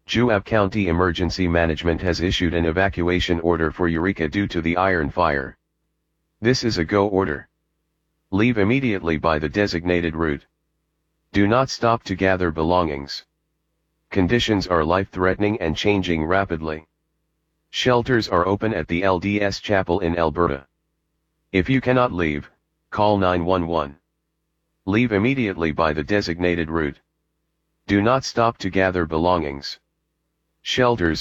Juab County Emergency Management has issued an evacuation order for Eureka due to the iron fire. This is a go order. Leave immediately by the designated route. Do not stop to gather belongings. Conditions are life-threatening and changing rapidly. Shelters are open at the LDS Chapel in Alberta. If you cannot leave, call 911. Leave immediately by the designated route. Do not stop to gather belongings. Shelters